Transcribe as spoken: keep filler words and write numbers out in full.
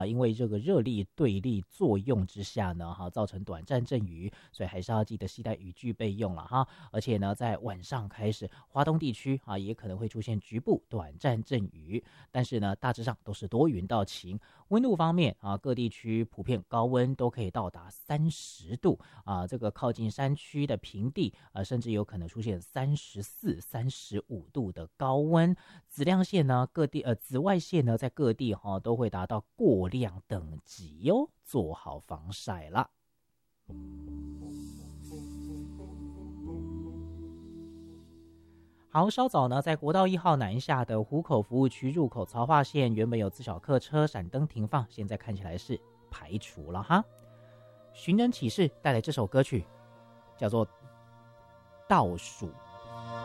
因为这个热力对立作用之下呢，哈，造成短暂阵雨，所以还是要记得携带雨具备用了哈。而且呢，在晚上开始，华东地区啊也可能会出现局部短暂阵雨，但是呢，大致上都是多云到晴。温度方面啊，各地区普遍高温都可以到达三十度啊，这个靠近山区的平地啊，甚至有可能出现三十四、三十五度的高温。紫亮线呢，各地呃紫外线呢，在各地哈、哦、都会达到过量等级哟，做好防晒啦。好，稍早呢，在国道一号南下的湖口服务区入口槽化线，原本有自小客车闪灯停放，现在看起来是排除了哈。寻人启事带来这首歌曲，叫做《倒数》。